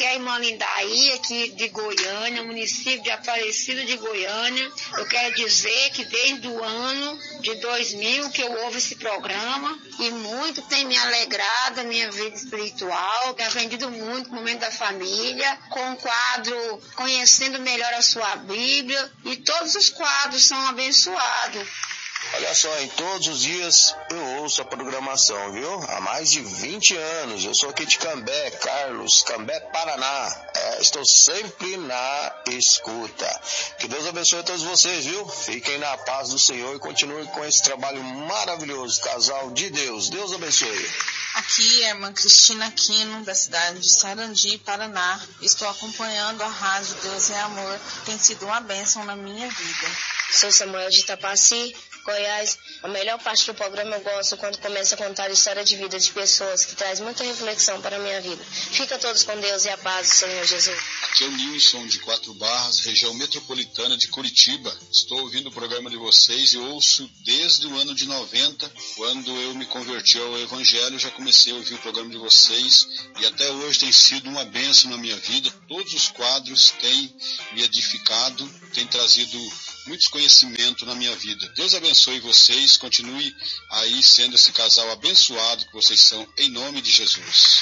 aqui é a irmã Lindaí, aqui de Goiânia, município de Aparecida de Goiânia. Eu quero dizer que desde o ano de 2000 que eu ouvo esse programa e muito tem me alegrado a minha vida espiritual, tenho aprendido muito no momento da família, com o quadro Conhecendo Melhor a Sua Bíblia, e todos os quadros são abençoados. Olha só, em todos os dias eu ouço a programação, viu? Há mais de 20 anos. Eu sou aqui de Cambé, Carlos, Cambé, Paraná. Estou sempre na escuta. Que Deus abençoe a todos vocês, viu? Fiquem na paz do Senhor e continuem com esse trabalho maravilhoso, casal de Deus. Deus abençoe. Aqui é a irmã Cristina Aquino, da cidade de Sarandi, Paraná. Estou acompanhando a rádio Deus é Amor. Tem sido uma bênção na minha vida. Sou Samuel de Itapaci, Goiás. A melhor parte do programa eu gosto quando começa a contar a história de vida de pessoas, que traz muita reflexão para a minha vida. Fica todos com Deus e a paz do Senhor Jesus. Aqui é o Nilson de Quatro Barras, região metropolitana de Curitiba. Estou ouvindo o programa de vocês e ouço desde o ano de 90, quando eu me converti ao Evangelho, já comecei a ouvir o programa de vocês e até hoje tem sido uma bênção na minha vida. Todos os quadros têm me edificado, têm trazido muitos conhecimentos na minha vida. Deus abençoe vocês, continue aí sendo esse casal abençoado que vocês são, em nome de Jesus.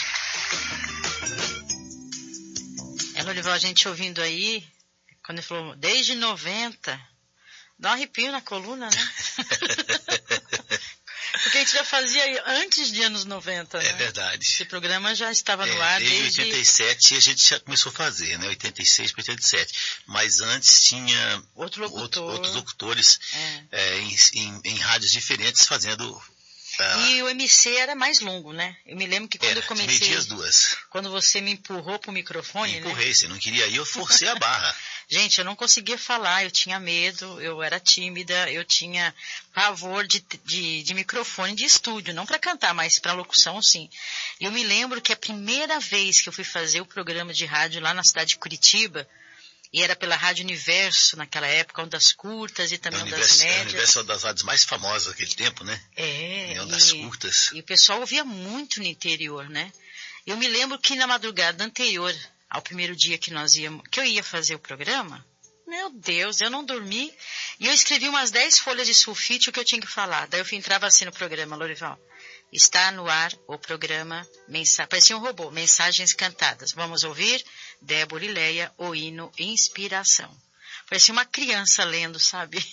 Lorival, a gente ouvindo aí, quando ele falou, desde 90, dá um arrepio na coluna, né? Porque a gente já fazia antes de anos 90, né? É verdade. Esse programa já estava no ar desde 87 a gente já começou a fazer, né? 86 para 87. Mas antes tinha outros locutores em rádios diferentes fazendo... E o MC era mais longo, né? Eu me lembro que quando eu comecei... as duas. Quando você me empurrou pro microfone, Empurrei, você não queria ir, eu forcei a barra. Gente, eu não conseguia falar, eu tinha medo, eu era tímida, eu tinha pavor de microfone de estúdio, não para cantar, mas para locução, sim. Eu me lembro que a primeira vez que eu fui fazer o programa de rádio lá na cidade de Curitiba, e era pela Rádio Universo naquela época, ondas curtas e também ondas médias. O Universo é uma das rádios mais famosas daquele tempo, né? Ondas curtas. E o pessoal ouvia muito no interior, né? Eu me lembro que na madrugada anterior ao primeiro dia que eu ia fazer o programa, meu Deus, eu não dormi. E eu escrevi umas 10 folhas de sulfite o que eu tinha que falar. Daí eu entrava assim no programa, Lorival. Está no ar o programa, parecia um robô, Mensagens Cantadas. Vamos ouvir Débora e Leia, o hino Inspiração. Parecia uma criança lendo, sabe?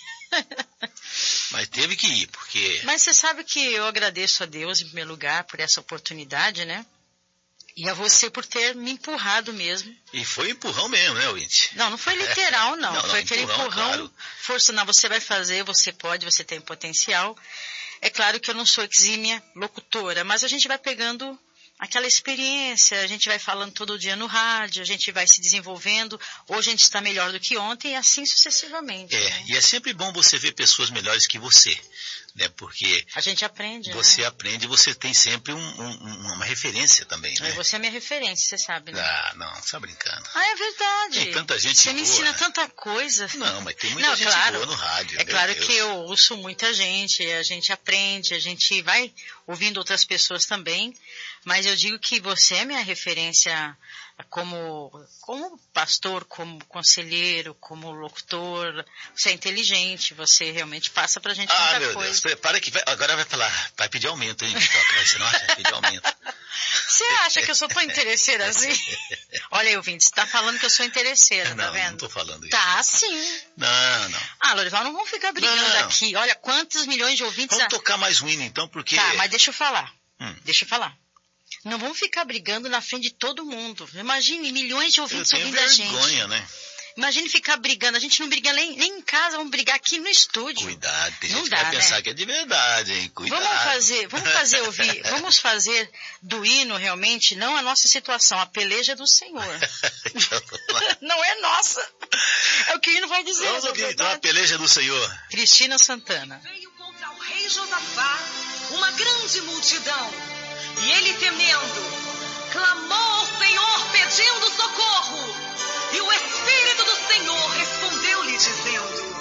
Mas teve que ir, porque... Mas você sabe que eu agradeço a Deus, em primeiro lugar, por essa oportunidade, né? E a você por ter me empurrado mesmo. E foi empurrão mesmo, né, Winty? Não foi literal, não. Foi aquele empurrão, claro. Força, não, você vai fazer, você pode, você tem potencial. É claro que eu não sou exímia locutora, mas a gente vai pegando aquela experiência, a gente vai falando todo dia no rádio, a gente vai se desenvolvendo, hoje a gente está melhor do que ontem e assim sucessivamente. Né? E é sempre bom você ver pessoas melhores que você, né? Porque a gente aprende, você aprende, você tem sempre uma referência também, né? E você é minha referência, você sabe, né? Ah, não, você tá brincando. É verdade. Tem tanta gente Você boa. me ensina tanta coisa. Não, mas tem muita gente boa no rádio. É claro que eu ouço muita gente, a gente aprende, a gente vai ouvindo outras pessoas também, mas eu digo que você é minha referência como pastor, como conselheiro, como locutor. Você é inteligente, você realmente passa pra gente muita coisa. Ah, meu Deus, prepara que agora vai pedir aumento, hein, Vitória? Você não acha que vai pedir aumento? Você acha que eu sou tão interesseira assim? Olha aí, ouvinte, você tá falando que eu sou interesseira, tá vendo? Não tô falando isso. Tá, sim. Não. Ah, Lorival, não vamos ficar brigando aqui. Olha, quantos milhões de ouvintes... Vamos tocar mais um hino, então, porque... Tá, mas deixa eu falar. Deixa eu falar. Não vamos ficar brigando na frente de todo mundo. Imagine milhões de ouvintes ouvindo a gente. Vergonha, né? Imagine ficar brigando. A gente não briga nem em casa, vamos brigar aqui no estúdio. Cuidado, tem gente que vai pensar que é de verdade, hein? Cuidado. Vamos fazer do hino realmente, não a nossa situação, a peleja do Senhor. Não é nossa. É o que o hino vai dizer. Vamos ouvir então a peleja do Senhor. Cristina Santana. Veio contra o rei Josafá uma grande multidão. E ele temendo, clamou ao Senhor pedindo socorro. E o Espírito do Senhor respondeu-lhe dizendo: